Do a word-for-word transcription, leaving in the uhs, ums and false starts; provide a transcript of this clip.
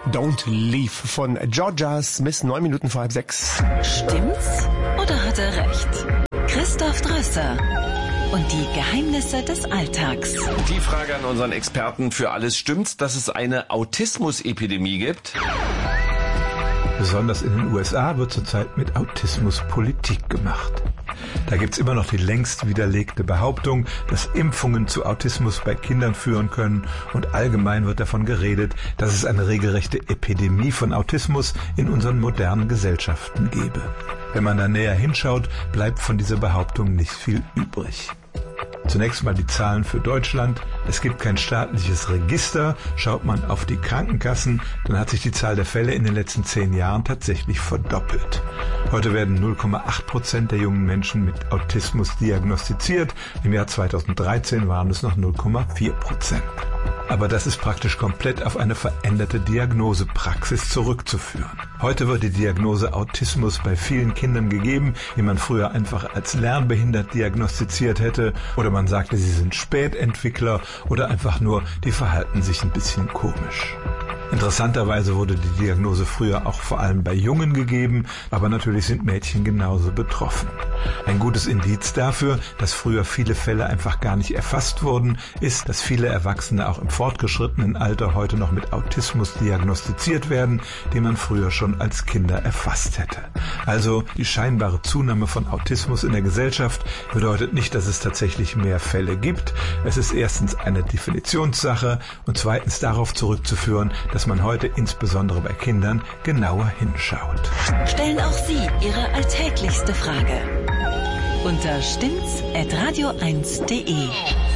Don't Leave von Georgia Smith, neun Minuten vor halb sechs. Stimmt's oder hat er recht? Christoph Drösser und die Geheimnisse des Alltags. Die Frage an unseren Experten für alles: Stimmt's, dass es eine Autismus-Epidemie gibt? Besonders in den U S A wird zurzeit mit Autismus Politik gemacht. Da gibt's immer noch die längst widerlegte Behauptung, dass Impfungen zu Autismus bei Kindern führen können, und allgemein wird davon geredet, dass es eine regelrechte Epidemie von Autismus in unseren modernen Gesellschaften gebe. Wenn man da näher hinschaut, bleibt von dieser Behauptung nicht viel übrig. Zunächst mal die Zahlen für Deutschland. Es gibt kein staatliches Register. Schaut man auf die Krankenkassen, dann hat sich die Zahl der Fälle in den letzten zehn Jahren tatsächlich verdoppelt. Heute werden null Komma acht Prozent der jungen Menschen mit Autismus diagnostiziert. Im Jahr zweitausenddreizehn waren es noch null Komma vier Prozent. Aber das ist praktisch komplett auf eine veränderte Diagnosepraxis zurückzuführen. Heute wird die Diagnose Autismus bei vielen Kindern gegeben, die man früher einfach als lernbehindert diagnostiziert hätte, oder man sagte, sie sind Spätentwickler, oder einfach nur, die verhalten sich ein bisschen komisch. Interessanterweise wurde die Diagnose früher auch vor allem bei Jungen gegeben, aber natürlich sind Mädchen genauso betroffen. Ein gutes Indiz dafür, dass früher viele Fälle einfach gar nicht erfasst wurden, ist, dass viele Erwachsene auch im fortgeschrittenen Alter heute noch mit Autismus diagnostiziert werden, den man früher schon als Kinder erfasst hätte. Also die scheinbare Zunahme von Autismus in der Gesellschaft bedeutet nicht, dass es tatsächlich mehr Fälle gibt. Es ist erstens eine Definitionssache und zweitens darauf zurückzuführen, dass man heute insbesondere bei Kindern genauer hinschaut. Stellen auch Sie Ihre alltäglichste Frage unter stimmt's at radio eins punkt de.